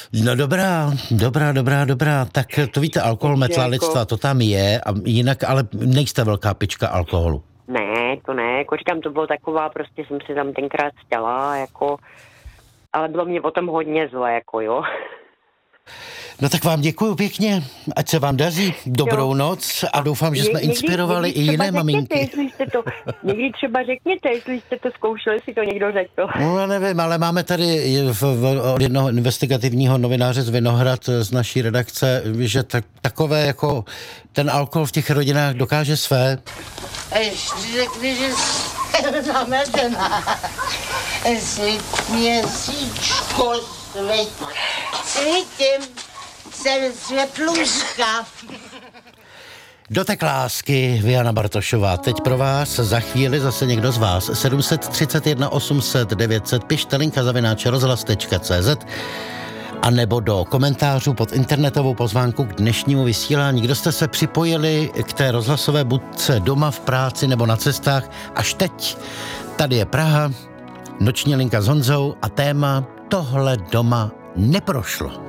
No dobrá. Tak to víte, alkohol, metla lidstva, to tam je, a jinak, ale nejste velká pička alkoholu. Ne, to ne, jako říkám, to bylo taková, prostě jsem si tam tenkrát chtěla, jako, ale bylo mě o tom hodně zle, jako jo. No tak vám děkuju pěkně, ať se vám daří, dobrou noc a doufám, že jsme inspirovali i jiné maminky. Někdy třeba řekněte, jestli jste to zkoušeli, si to někdo řekl. No nevím, ale máme tady od jednoho investigativního novináře z Vinohrad z naší redakce, že takové jako ten alkohol v těch rodinách dokáže své. Ještě řekli, že jsem zametená. Měsíčko svítím, jsem světluška. Dotek lásky, Viana Bartošová. Teď pro vás za chvíli zase někdo z vás. 731 800 900, pište linka@rozhlas.cz a nebo do komentářů pod internetovou pozvánku k dnešnímu vysílání. Kdo jste se připojili k té rozhlasové budce doma, v práci nebo na cestách až teď? Tady je Praha, noční linka s Honzou a téma Tohle doma neprošlo.